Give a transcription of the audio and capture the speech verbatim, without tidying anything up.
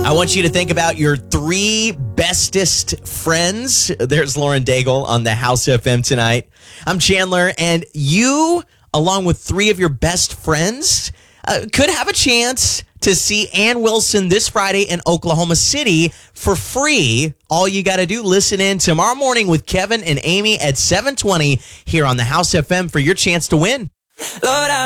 I want you to think about your three bestest friends. There's Lauren Daigle on the House F M tonight. I'm Chandler, and you, along with three of your best friends, uh, could have a chance to see Ann Wilson this Friday in Oklahoma City for free. All you got to do, listen in tomorrow morning with Kevin and Amy at seven twenty here on the House F M for your chance to win. Lord,